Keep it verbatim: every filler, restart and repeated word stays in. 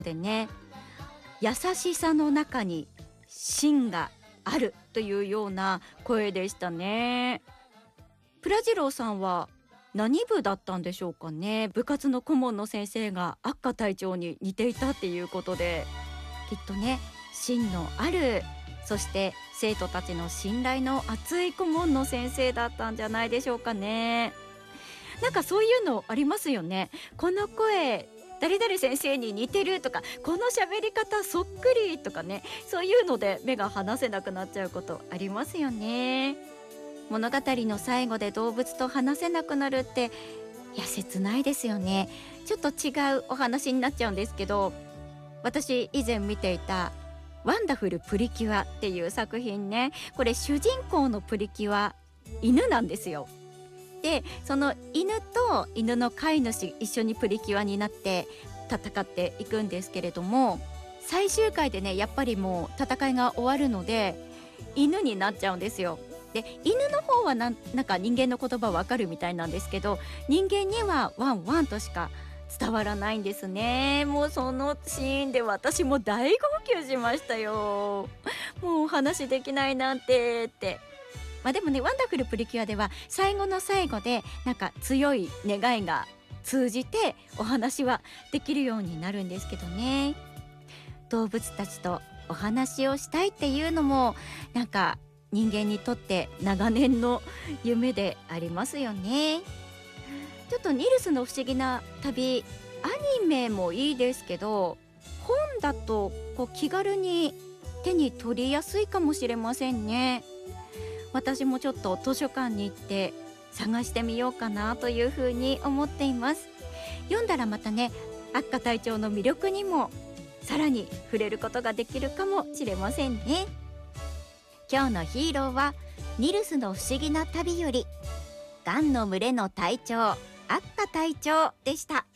でね、優しさの中に芯があるというような声でしたね。プラジローさんは何部だったんでしょうかね。部活の顧問の先生がアッカ隊長に似ていたっていうことで、きっとね、芯のある、そして生徒たちの信頼の厚い顧問の先生だったんじゃないでしょうかね。なんかそういうのありますよね。この声誰々先生に似てるとか、この喋り方そっくりとかね、そういうので目が離せなくなっちゃうことありますよね。物語の最後で動物と話せなくなるって、いや切ないですよね。ちょっと違うお話になっちゃうんですけど、私以前見ていたワンダフルプリキュアっていう作品ね、これ主人公のプリキュア犬なんですよ。でその犬と犬の飼い主一緒にプリキュアになって戦っていくんですけれども、最終回でねやっぱりもう戦いが終わるので犬になっちゃうんですよ。で犬の方はなんなんか人間の言葉わかるみたいなんですけど、人間にはワンワンとしか伝わらないんですね。もうそのシーンで私も大号泣しましたよ。もうお話できないなんてって。まあでもね、ワンダフルプリキュアでは最後の最後でなんか強い願いが通じてお話はできるようになるんですけどね。動物たちとお話をしたいっていうのもなんか人間にとって長年の夢でありますよね。ちょっとニルスの不思議な旅、アニメもいいですけど、本だとこう気軽に手に取りやすいかもしれませんね。私もちょっと図書館に行って探してみようかなというふうに思っています。読んだらまたね、アッカ隊長の魅力にもさらに触れることができるかもしれませんね。今日のヒーローはニルスの不思議な旅よりガンの群れの隊長アッカ隊長でした。